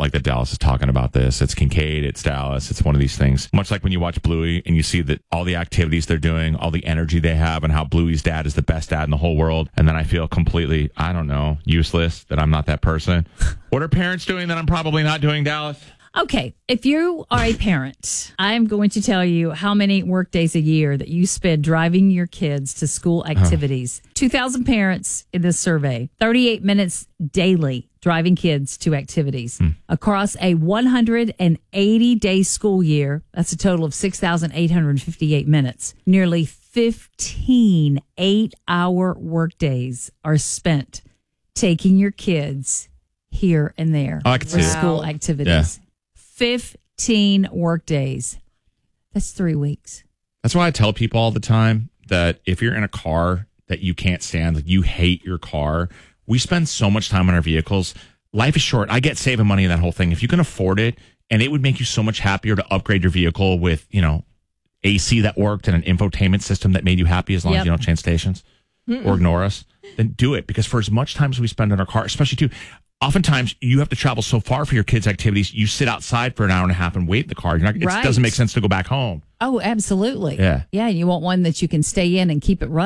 like that Dallas is talking about this. It's Kincaid, it's Dallas. It's one of these things. Much like when you watch Bluey and you see that all the activities they're doing, all the energy they have, and how Bluey's dad is the best dad in the whole world. And then I feel completely, I don't know, useless, that I'm not that person. What are parents doing that I'm probably not doing, Dallas? Okay, if you are a parent, I'm going to tell you how many work days a year that you spend driving your kids to school activities. 2,000 parents in this survey, 38 minutes daily driving kids to activities. Across a 180-day school year, that's a total of 6,858 minutes. Nearly 15 8-hour work days are spent taking your kids here and there for school activities. Yeah. 15 work days. That's 3 weeks. That's why I tell people all the time that if you're in a car that you can't stand, like you hate your car, we spend so much time on our vehicles. Life is short. I get saving money in that whole thing. If you can afford it, and it would make you so much happier to upgrade your vehicle with, AC that worked and an infotainment system that made you happy as long as you don't change stations or ignore us, then do it. Because for as much time as we spend in our car, especially too, oftentimes you have to travel so far for your kids' activities. You sit outside for an hour and a half and wait in the car. It doesn't make sense to go back home. Oh, absolutely. Yeah. Yeah, you want one that you can stay in and keep it running.